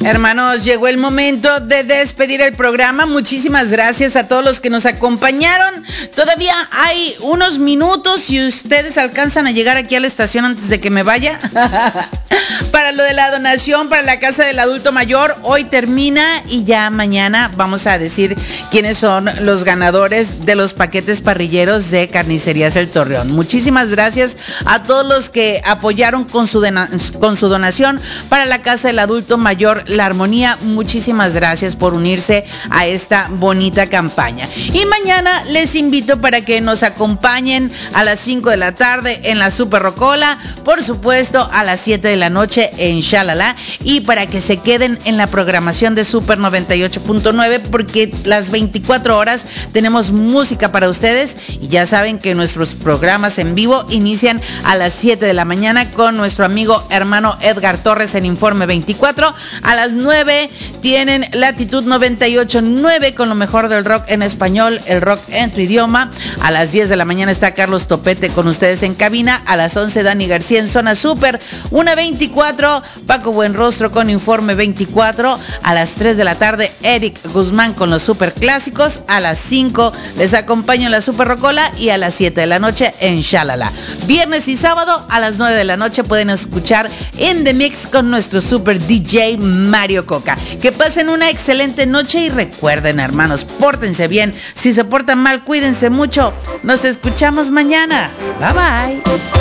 Hermanos, llegó el momento de despedir el programa. Muchísimas gracias a todos los que nos acompañaron. Todavía hay unos minutos si ustedes alcanzan a llegar aquí a la estación antes de que me vaya. Para lo de la donación para la Casa del Adulto Mayor, hoy termina y ya mañana vamos a decir quiénes son los ganadores de los paquetes parrilleros de Carnicerías El Torreón. Muchísimas gracias a todos los que apoyaron con su donación para la Casa del Adulto Mayor La Armonía. Muchísimas gracias por unirse a esta bonita campaña. Y mañana les invito para que nos acompañen a las 5 de la tarde en la Super Rocola, por supuesto a las 7 de la noche en Shalala, y para que se queden en la programación de Super 98.9 porque las 24 horas tenemos música para ustedes y ya saben que nuestros programas en vivo inician a las 7 de la mañana con nuestro amigo hermano Edgar Torres en Informe 24. A las 9 tienen Latitud 98.9 con lo mejor del rock en español, el rock en tu idioma. A las 10 de la mañana está Carlos Topete con ustedes en cabina. A las 11 Dani García en Zona Super. 1:24 Paco Buenrostro con Informe 24. A las 3 de la tarde Eric Guzmán con los super clásicos. A las 5 les acompaño en la Super Rocola y a las 7 de la noche en Shalala. Viernes y sábado a las 9 de la noche pueden escuchar In The Mix con nuestro super DJ Mario Coca. Que pasen una excelente noche y recuerden, hermanos, pórtense bien. Si se portan mal, cuídense mucho. Nos escuchamos mañana. Bye bye.